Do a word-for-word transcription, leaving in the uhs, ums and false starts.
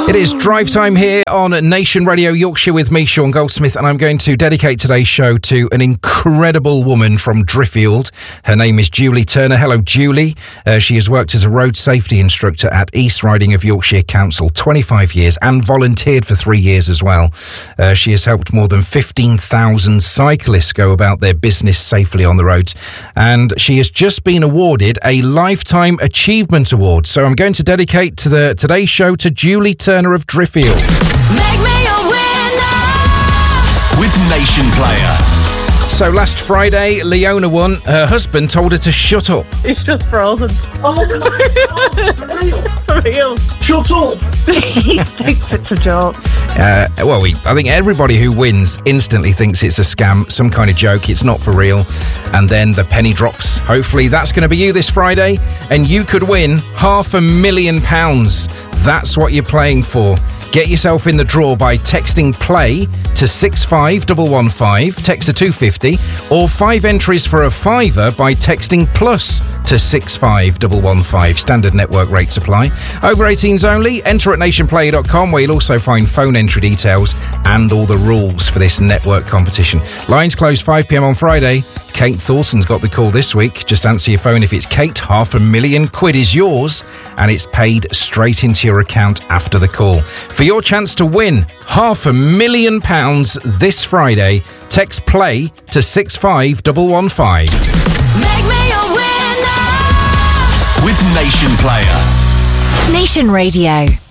It is drive time here on Nation Radio Yorkshire with me, Sean Goldsmith, and I'm going to dedicate today's show to an incredible woman from Driffield. Her name is Julie Turner. Hello, Julie. Uh, she has worked as a road safety instructor at East Riding of Yorkshire Council, twenty-five years, and volunteered for three years as well. Uh, she has helped more than fifteen thousand cyclists go about their business safely on the roads, and she has just been awarded a Lifetime Achievement Award. So I'm going to dedicate to the today's show to Julie Turner of Driffield. Make me a winner with Nation Player. So last Friday, Leona won. Her husband told her to shut up. It's just frozen. Oh for real. Shut up. He thinks it's a joke. Uh, well, we, I think everybody who wins instantly thinks it's a scam, some kind of joke, it's not for real. And then the penny drops. Hopefully that's going to be you this Friday, and you could win half a million pounds. That's what you're playing for. Get yourself in the draw by texting play to six five one one five, text to two fifty, or five entries for a fiver by texting plus to six five one one five. Standard network rates apply. Over eighteens only. Enter at nation player dot com, where you'll also find phone entry details and all the rules for this network competition. Lines close five p.m. on Friday. Kate Thorson's got the call this week. Just answer your phone if it's Kate. Half a million quid is yours, and it's paid straight into your account after the call. For your chance to win half a million pounds this Friday, text play to six five one one five. Make me a winner with Nation Player. Nation Radio.